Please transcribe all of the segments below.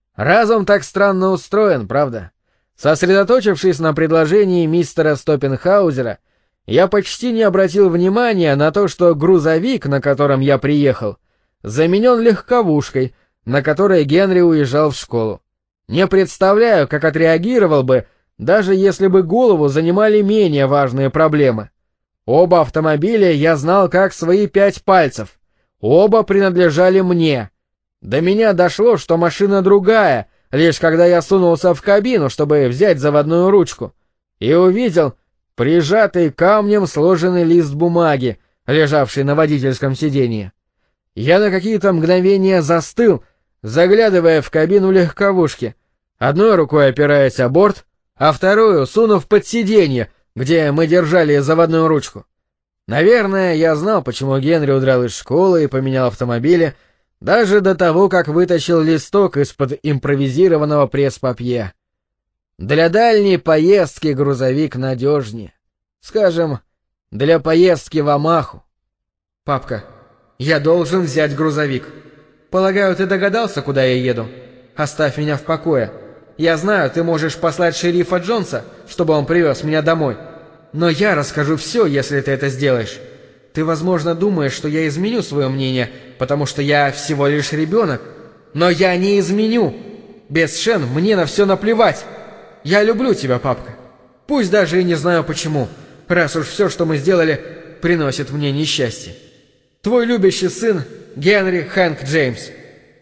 Разум так странно устроен, правда? Сосредоточившись на предложении мистера Стоппенхаузера, я почти не обратил внимания на то, что грузовик, на котором я приехал, заменен легковушкой, на которой Генри уезжал в школу. Не представляю, как отреагировал бы, даже если бы голову занимали менее важные проблемы. Оба автомобиля я знал как свои 5 пальцев. Оба принадлежали мне. До меня дошло, что машина другая, лишь когда я сунулся в кабину, чтобы взять заводную ручку, и увидел прижатый камнем сложенный лист бумаги, лежавший на водительском сиденье. Я на какие-то мгновения застыл, заглядывая в кабину легковушки, одной рукой опираясь о борт, а вторую сунув под сиденье, где мы держали заводную ручку. Наверное, я знал, почему Генри удрал из школы и поменял автомобили, даже до того, как вытащил листок из-под импровизированного пресс-папье. Для дальней поездки грузовик надежнее. Скажем, для поездки в Омаху. Папка, я должен взять грузовик. Полагаю, ты догадался, куда я еду? Оставь меня в покое. Я знаю, ты можешь послать шерифа Джонса, чтобы он привез меня домой. Но я расскажу все, если ты это сделаешь. Ты, возможно, думаешь, что я изменю свое мнение, потому что я всего лишь ребенок. Но я не изменю. Без Шен мне на все наплевать. Я люблю тебя, папка. Пусть даже и не знаю почему, раз уж все, что мы сделали, приносит мне несчастье. Твой любящий сын Генри Хэнк Джеймс.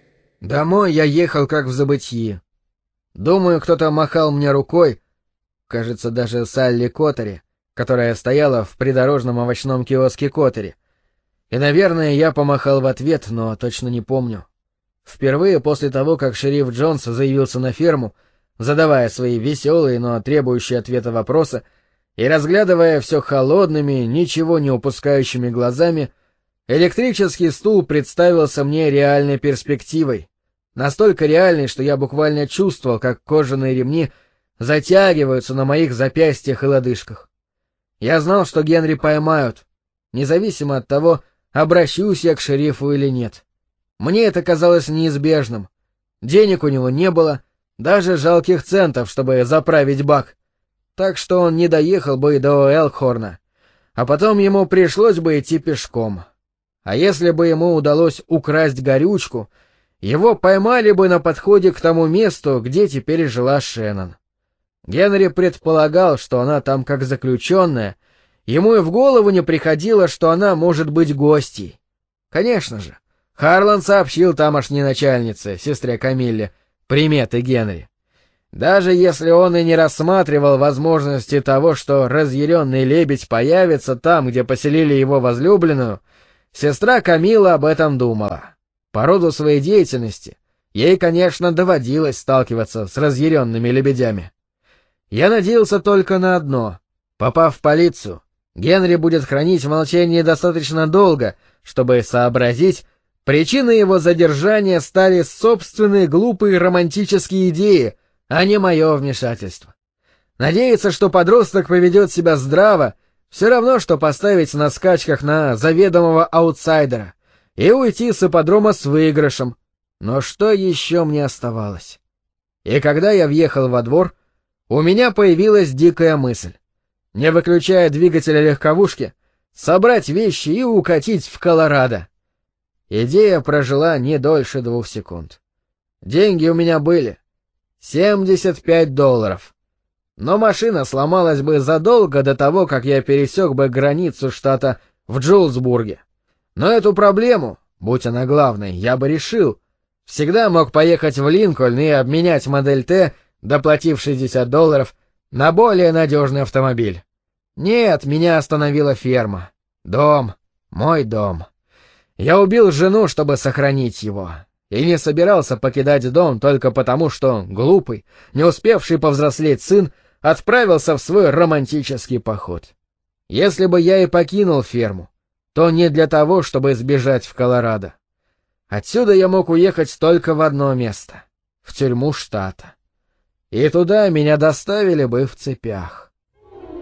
Домой я ехал как в забытьи. Думаю, кто-то махал мне рукой, кажется, даже Салли Коттери, которая стояла в придорожном овощном киоске Коттери. И, наверное, я помахал в ответ, но точно не помню. Впервые после того, как шериф Джонс заявился на ферму, задавая свои веселые, но требующие ответа вопросы, и разглядывая все холодными, ничего не упускающими глазами, электрический стул представился мне реальной перспективой. Настолько реальной, что я буквально чувствовал, как кожаные ремни затягиваются на моих запястьях и лодыжках. Я знал, что Генри поймают, независимо от того, обращусь я к шерифу или нет. Мне это казалось неизбежным. Денег у него не было, даже жалких центов, чтобы заправить бак. Так что он не доехал бы и до Элкхорна. А потом ему пришлось бы идти пешком. А если бы ему удалось украсть горючку, его поймали бы на подходе к тому месту, где теперь жила Шеннон. Генри предполагал, что она там как заключенная, ему и в голову не приходило, что она может быть гостьей. Конечно же, Харлан сообщил тамошней начальнице, сестре Камилле, приметы Генри. Даже если он и не рассматривал возможности того, что разъяренный лебедь появится там, где поселили его возлюбленную, сестра Камилла об этом думала. По роду своей деятельности ей, конечно, доводилось сталкиваться с разъяренными лебедями. Я надеялся только на одно. Попав в полицию, Генри будет хранить молчание достаточно долго, чтобы сообразить, причиной его задержания стали собственные глупые романтические идеи, а не мое вмешательство. Надеяться, что подросток поведет себя здраво, все равно, что поставить на скачках на заведомого аутсайдера и уйти с ипподрома с выигрышем. Но что еще мне оставалось? И когда я въехал во двор, у меня появилась дикая мысль. Не выключая двигателя легковушки, собрать вещи и укатить в Колорадо. Идея прожила не дольше 2 секунд. Деньги у меня были. $75. Но машина сломалась бы задолго до того, как я пересек бы границу штата в Джулсбурге. Но эту проблему, будь она главной, я бы решил. Всегда мог поехать в Линкольн и обменять модель Т, доплатив $60, на более надежный автомобиль. Нет, меня остановила ферма. Дом. Мой дом. Я убил жену, чтобы сохранить его. И не собирался покидать дом только потому, что глупый, не успевший повзрослеть сын отправился в свой романтический поход. Если бы я и покинул ферму, то не для того, чтобы сбежать в Колорадо. Отсюда я мог уехать только в одно место — в тюрьму штата. И туда меня доставили бы в цепях.